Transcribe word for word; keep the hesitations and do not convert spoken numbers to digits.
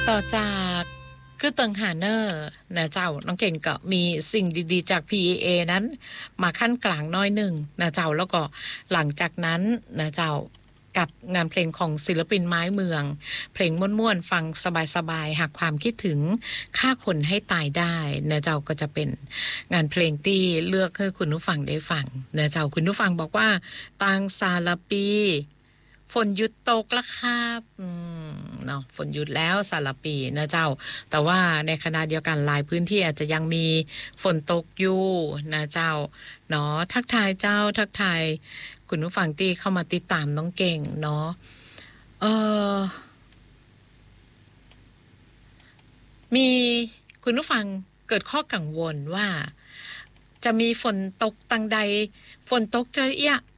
ต่อจากคือเติงหาเนอร์นะเจ้าน้องเก่งก็มีสิ่งดีๆจาก พี เอ เอ นั้นมาขั้นกลางน้อยหนึ่งนะเจ้าแล้วก็หลังจากนั้นนะเจ้ากับงานเพลงของศิลปินไม้เมืองเพลงม่วนๆฟังสบายๆหากความคิดถึงฆ่าคนให้ตายได้นะเจ้าก็จะเป็นงานเพลงที่เลือกให้คุณผู้ฟังได้ฟังนะเจ้าคุณผู้ฟังบอกว่าตังซาลาปีฝนหยุดตกแล้วครับอืมเนาะฝนหยุดแล้วสารปีนะเจ้าแต่ว่าในขณะเดียวกันหลายพื้นที่อาจจะยังมีฝนตกอยู่นะเจ้าเนาะทักทายเจ้าทักทายคุณผู้ฟังที่เข้ามาติดตามน้องเก่งเนาะเออมีคุณผู้ฟังเกิดข้อกังวลว่าจะมีฝนตกตังใดฝนตกเจอเอีย